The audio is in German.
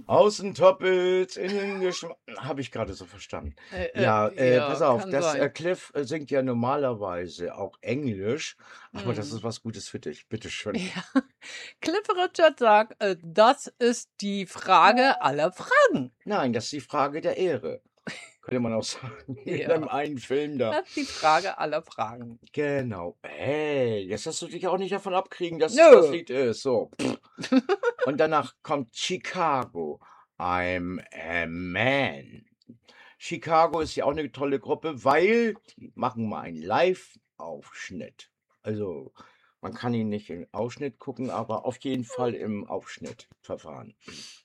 Außen Toppels, innen Geschma habe ich gerade so verstanden. Ja, pass Ja, auf, kann das, sein. Cliff, singt ja normalerweise auch Englisch, aber das ist Mhm. was Gutes für dich. Bitte schön. Ja. Cliff Richard sagt, das ist die Frage aller Fragen. Nein, das ist die Frage der Ehre, könnte man auch sagen, in Ja, dem einen Film da. das ist die Frage aller Fragen. Genau. Hey, jetzt lässt du dich auch nicht davon abkriegen, dass es das Nö. Lied ist, so. Und danach kommt Chicago, I'm a Man. Chicago ist ja auch 'ne tolle Gruppe, weil die machen mal einen Live-Aufschnitt. Also, man kann ihn nicht im Ausschnitt gucken, aber auf jeden Fall im Aufschnittverfahren.